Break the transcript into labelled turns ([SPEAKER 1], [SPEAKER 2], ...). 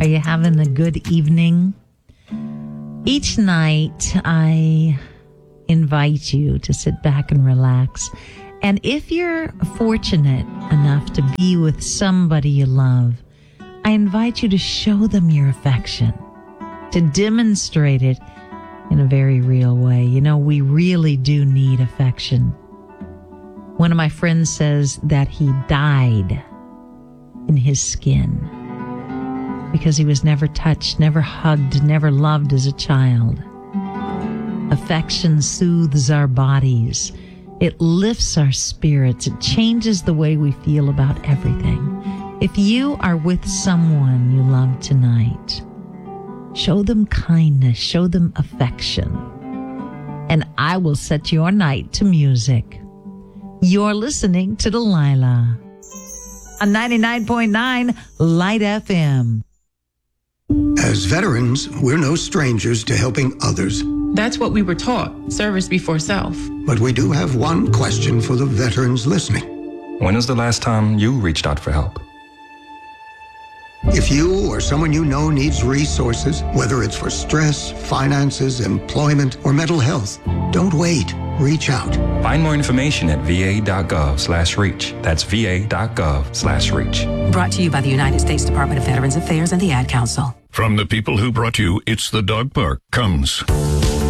[SPEAKER 1] Are you having a good evening? Each night, I invite you to sit back and relax. And if you're fortunate enough to be with somebody you love, I invite you to show them your affection, to demonstrate it in a very real way. You know, we really do need affection. One of my friends says that he died in his skin because he was never touched, never hugged, never loved as a child. Affection soothes our bodies. It lifts our spirits. It changes the way we feel about everything. If you are with someone you love tonight, show them kindness, show them affection, and I will set your night to music. You're listening to Delilah on 99.9 Light FM.
[SPEAKER 2] As veterans, we're no strangers to helping others.
[SPEAKER 3] That's what we were taught, service before self.
[SPEAKER 2] But we do have one question for the veterans listening.
[SPEAKER 4] When was the last time you reached out for help?
[SPEAKER 2] If you or someone you know needs resources, whether it's for stress, finances, employment, or mental health, don't wait. Reach out.
[SPEAKER 4] Find more information at va.gov/reach. That's va.gov/reach.
[SPEAKER 5] Brought to you by the United States Department of Veterans Affairs and the Ad Council.
[SPEAKER 6] From the people who brought you It's the Dog Park comes